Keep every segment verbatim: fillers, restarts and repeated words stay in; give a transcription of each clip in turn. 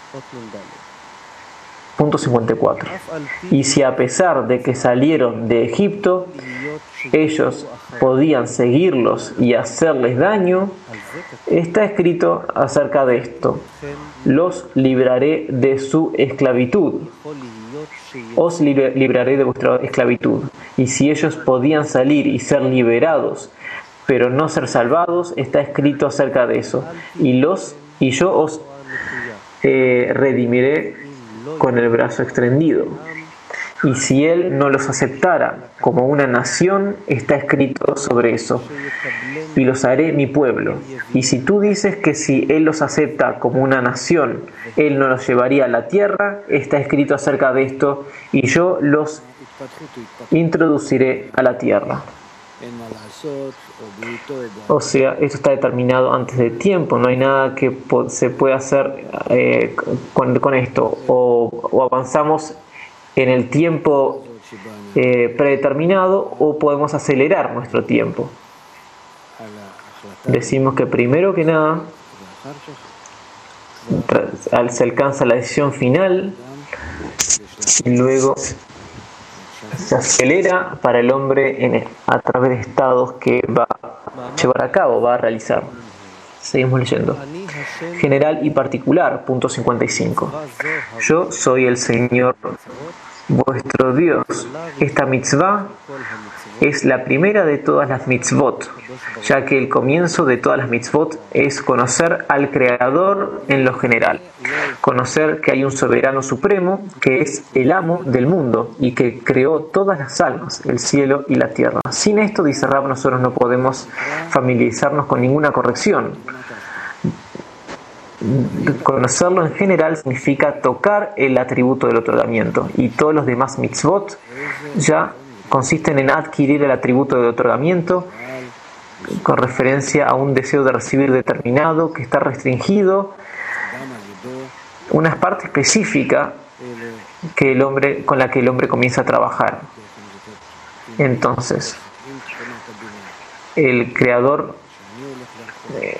Punto cincuenta y cuatro. Y si a pesar de que salieron de Egipto, ellos podían seguirlos y hacerles daño, está escrito acerca de esto: los libraré de su esclavitud. Os libraré de vuestra esclavitud. Y si ellos podían salir y ser liberados, pero no ser salvados, está escrito acerca de eso: y los y yo os eh, redimiré con el brazo extendido. Y si él no los aceptara como una nación, está escrito sobre eso: y los haré mi pueblo. Y si tú dices que si él los acepta como una nación, él no los llevaría a la tierra, está escrito acerca de esto: y yo los introduciré a la tierra. O sea, esto está determinado antes de tiempo, no hay nada que se pueda hacer eh, con, con esto. O, o avanzamos en el tiempo eh, predeterminado, o podemos acelerar nuestro tiempo. Decimos que primero que nada se alcanza la decisión final y luego se acelera para el hombre en, a través de estados que va a llevar a cabo, va a realizar. Seguimos leyendo. General y particular, punto cincuenta y cinco. Yo soy el Señor vuestro Dios. Esta mitzvah es la primera de todas las mitzvot, ya que el comienzo de todas las mitzvot es conocer al Creador en lo general, conocer que hay un soberano supremo que es el amo del mundo y que creó todas las almas, el cielo y la tierra. Sin esto, dice Rab, nosotros no podemos familiarizarnos con ninguna corrección. Conocerlo en general significa tocar el atributo del otorgamiento, y todos los demás mitzvot ya consisten en adquirir el atributo del otorgamiento con referencia a un deseo de recibir determinado que está restringido, una parte específica que el hombre, con la que el hombre comienza a trabajar. Entonces, el creador eh,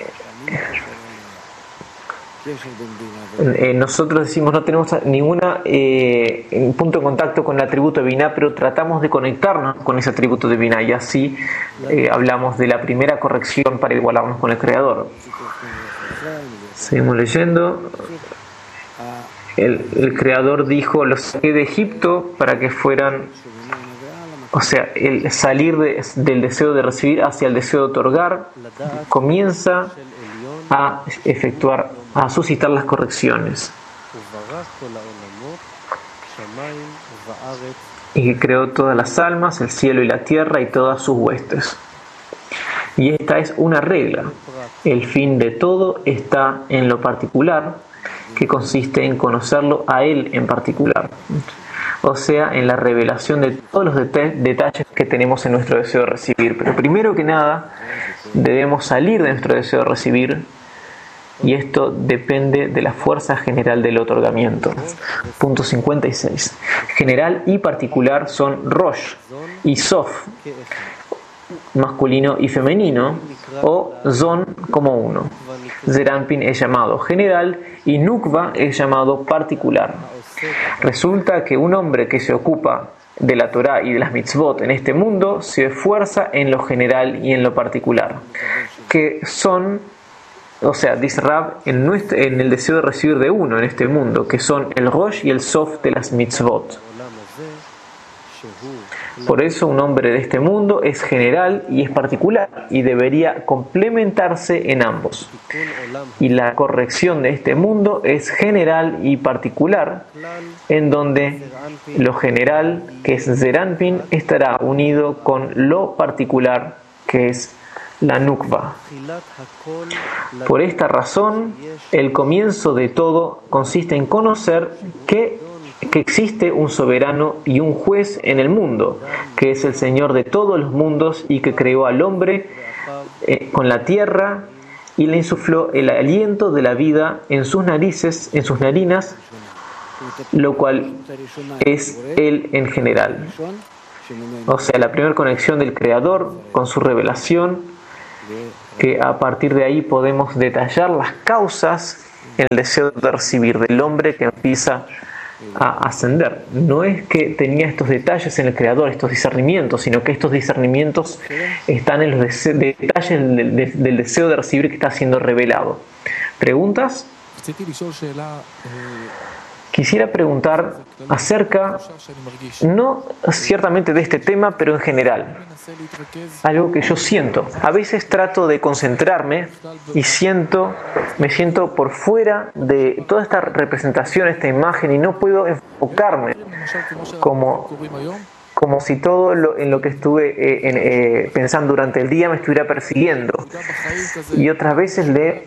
Eh, nosotros decimos no tenemos ninguna eh, punto de contacto con el atributo de Binah, pero tratamos de conectarnos con ese atributo de Binah, y así eh, hablamos de la primera corrección para igualarnos con el Creador. Seguimos leyendo. El, el Creador dijo: los saqué de Egipto para que fueran, o sea, el salir de, del deseo de recibir hacia el deseo de otorgar comienza a efectuar, a suscitar las correcciones, y que creó todas las almas, el cielo y la tierra y todas sus huestes. Y esta es una regla. El fin de todo está en lo particular, que consiste en conocerlo a él en particular, o sea, en la revelación de todos los det- detalles que tenemos en nuestro deseo de recibir. Pero primero que nada debemos salir de nuestro deseo de recibir, y esto depende de la fuerza general del otorgamiento. Punto cincuenta y seis. General y particular son Rosh y Sof, masculino y femenino, o Zon como uno. Zeranpin es llamado general y Nukva es llamado particular. Resulta que un hombre que se ocupa de la Torah y de las mitzvot en este mundo se esfuerza en lo general y en lo particular, que son, o sea, dice Rab, en, nuestro, en el deseo de recibir de uno en este mundo, que son el Rosh y el Sof de las mitzvot. Por eso un hombre de este mundo es general y es particular, y debería complementarse en ambos. Y la corrección de este mundo es general y particular, en donde lo general, que es Zeranpin, estará unido con lo particular, que es la Nukva. Por esta razón, el comienzo de todo consiste en conocer que, que existe un soberano y un juez en el mundo, que es el Señor de todos los mundos y que creó al hombre eh, con la tierra y le insufló el aliento de la vida en sus narices, en sus narinas, lo cual es Él en general. O sea, la primera conexión del Creador con su revelación, que a partir de ahí podemos detallar las causas en el deseo de recibir del hombre que empieza a ascender. No es que tenía estos detalles en el Creador, estos discernimientos, sino que estos discernimientos están en los dese- detalles del, del, del deseo de recibir que está siendo revelado. ¿Preguntas? Quisiera preguntar acerca, no ciertamente de este tema, pero en general, algo que yo siento. A veces trato de concentrarme y siento, me siento por fuera de toda esta representación, esta imagen, y no puedo enfocarme como, como si todo lo, en lo que estuve eh, en, eh, pensando durante el día me estuviera persiguiendo. Y otras veces le...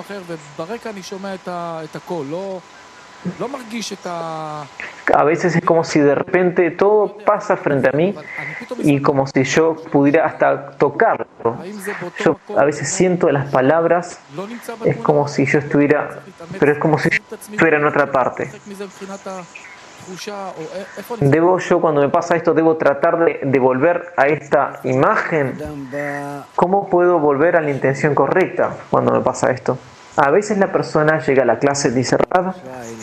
A veces es como si de repente todo pasa frente a mí y como si yo pudiera hasta tocarlo. Yo a veces siento las palabras, es como si yo estuviera, pero es como si yo estuviera en otra parte. Debo yo, cuando me pasa esto, debo tratar de, de volver a esta imagen. ¿Cómo puedo volver a la intención correcta cuando me pasa esto? A veces la persona llega a la clase, dice Rab,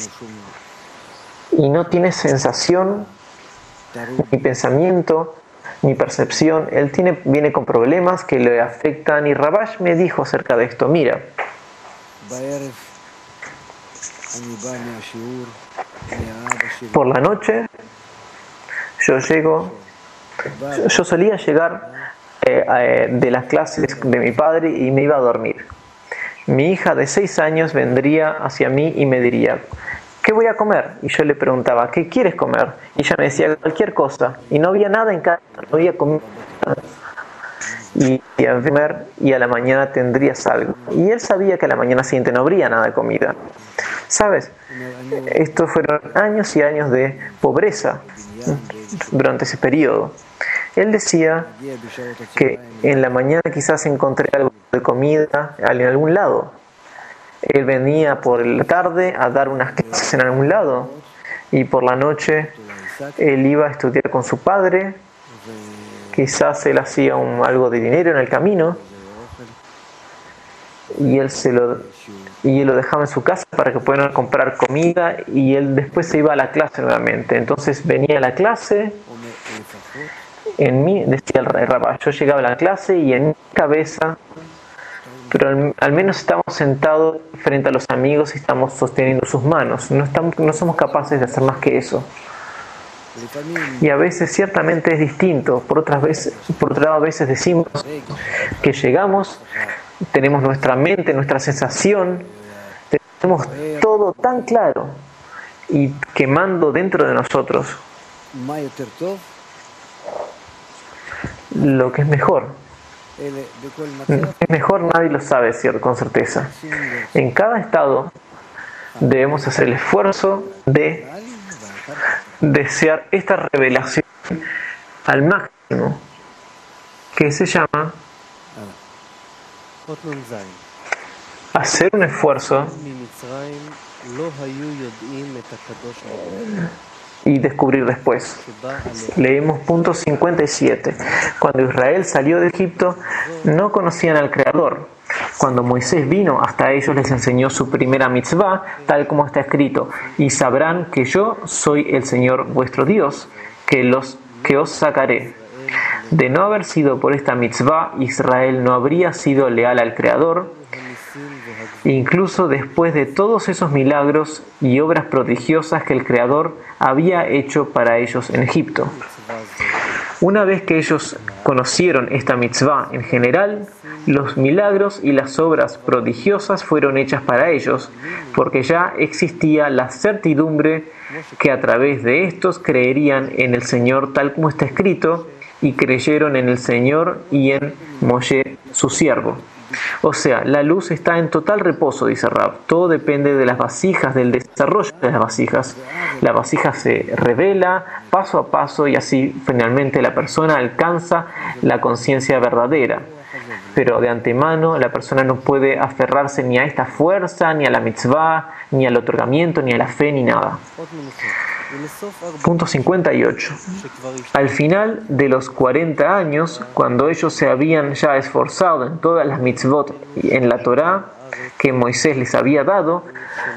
y no tiene sensación, ni pensamiento, ni percepción. Él tiene, viene con problemas que le afectan. Y Rabash me dijo acerca de esto: mira, por la noche yo llego, yo, yo solía llegar eh, eh, de las clases de mi padre y me iba a dormir. Mi hija de seis años vendría hacia mí y me diría: ¿qué voy a comer? Y yo le preguntaba: ¿qué quieres comer? Y ella me decía: cualquier cosa. Y no había nada en casa, no había comida. Y, y a comer, y a la mañana tendrías algo. Y él sabía que a la mañana siguiente no habría nada de comida. ¿Sabes? Estos fueron años y años de pobreza durante ese periodo. Él decía que en la mañana quizás encontré algo de comida en algún lado. Él venía por la tarde a dar unas clases en algún lado, y por la noche él iba a estudiar con su padre. Quizás él hacía un, algo de dinero en el camino, y él se lo y él lo dejaba en su casa para que puedan comprar comida, y él después se iba a la clase nuevamente. Entonces venía a la clase. En mí, decía el Rabá, yo llegaba a la clase y en mi cabeza, pero al, al menos estamos sentados frente a los amigos y estamos sosteniendo sus manos. No, estamos, no somos capaces de hacer más que eso. Y a veces ciertamente es distinto. Por otras veces, por otro lado, a veces decimos que llegamos, tenemos nuestra mente, nuestra sensación, tenemos todo tan claro y quemando dentro de nosotros lo que es mejor. Es mejor, nadie lo sabe con certeza. En cada estado debemos hacer el esfuerzo de desear esta revelación al máximo, que se llama hacer un esfuerzo y descubrir después. Leemos punto cincuenta y siete. Cuando Israel salió de Egipto, no conocían al Creador. Cuando Moisés vino hasta ellos, les enseñó su primera mitzvah, tal como está escrito: y sabrán que yo soy el Señor vuestro Dios, que, los, que os sacaré. De no haber sido por esta mitzvah, Israel no habría sido leal al Creador, incluso después de todos esos milagros y obras prodigiosas que el Creador había hecho para ellos en Egipto. Una vez que ellos conocieron esta mitzvah en general, los milagros y las obras prodigiosas fueron hechas para ellos, porque ya existía la certidumbre que a través de estos creerían en el Señor tal como está escrito, y creyeron en el Señor y en Moshe, su siervo. O sea, la luz está en total reposo, dice Rab. Todo depende de las vasijas, del desarrollo de las vasijas. La vasija se revela paso a paso y así finalmente la persona alcanza la conciencia verdadera. Pero de antemano la persona no puede aferrarse ni a esta fuerza, ni a la mitzvah, ni al otorgamiento, ni a la fe, ni nada. Punto cincuenta y ocho. Al final de los cuarenta años, cuando ellos se habían ya esforzado en todas las mitzvot y en la Torá, que Moisés les había dado,